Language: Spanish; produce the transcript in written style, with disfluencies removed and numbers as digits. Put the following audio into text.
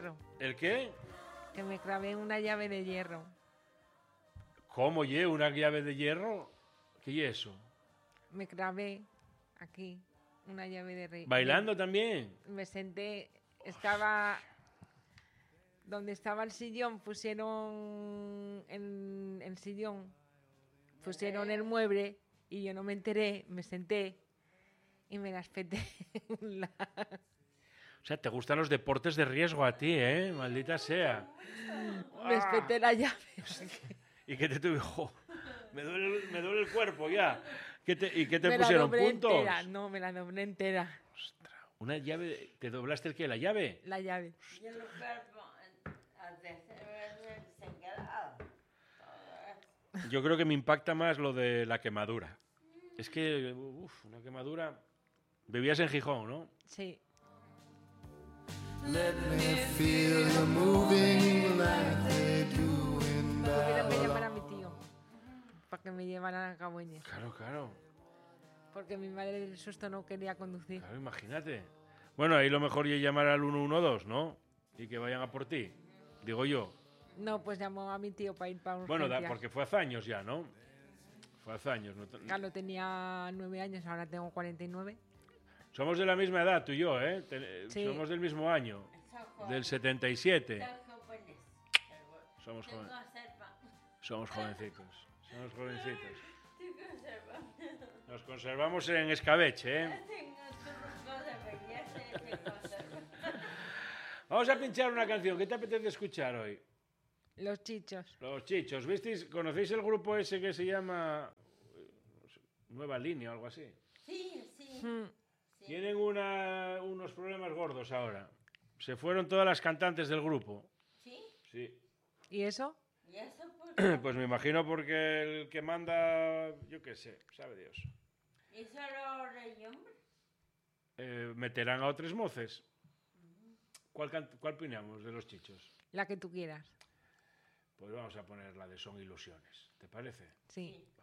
hierro. ¿El qué? Que me clavé una llave de hierro. ¿Cómo, una llave de hierro? ¿Qué es eso? Me clavé aquí una llave de hierro. ¿Bailando también? Me senté, estaba... Donde estaba el sillón, pusieron el sillón, pusieron el mueble y yo no me enteré, me senté y me las peté. O sea, te gustan los deportes de riesgo a ti, ¿eh? Maldita sea. Me espeté la llave. ¿Y qué te tuvo? Me duele el cuerpo ya. ¿Y qué te Me pusieron? la doblé ¿Puntos? entera. No, me la doblé entera. Ostras, una llave. ¿Te doblaste el qué? ¿La llave? La llave. Y el cuerpo se queda. Yo creo que me impacta más lo de la quemadura. Es que, una quemadura... Vivías en Gijón, ¿no? Sí. Let me feel you moving like they do in Tuvieron que llamar a mi tío para que me llevaran a Cabueñes. Claro. Porque mi madre del susto no quería conducir. Claro, imagínate. Bueno, ahí lo mejor es llamar al 112, ¿no? Y que vayan a por ti. Digo yo. No, pues llamó a mi tío para ir para Bueno, urgencias. porque fue hace años ya, ¿no? Fue hace años. ¿No? Carlos tenía 9 años, ahora tengo 49. Somos de la misma edad, tú y yo, ¿eh? Sí. Somos del mismo año. Del 77. Somos jóvenes. Somos jovencitos. Somos jovencitos. Nos conservamos en escabeche, ¿eh? Vamos a pinchar una canción. ¿Qué te apetece escuchar hoy? Los Chichos. Los Chichos. ¿Visteis? ¿Conocéis el grupo ese que se llama Nueva Línea o algo así? Sí. Tienen unos problemas gordos ahora. Se fueron todas las cantantes del grupo. ¿Sí? Sí. ¿Y eso? ¿Y eso por qué? Pues me imagino porque el que manda, yo qué sé, sabe Dios. ¿Y solo rey hombre? Meterán a otros moces. ¿Cuál opinamos de los Chichos? La que tú quieras. Pues vamos a poner la de Son Ilusiones. ¿Te parece? Sí.